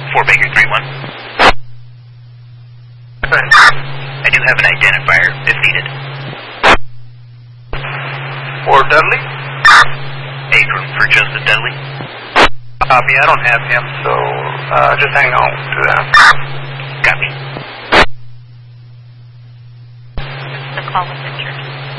4 Baker 3-1. I do have an identifier if needed. For Dudley? Akron for Joseph Dudley. Copy, I don't have him, so just hang on to that. Copy. The call was interrupted.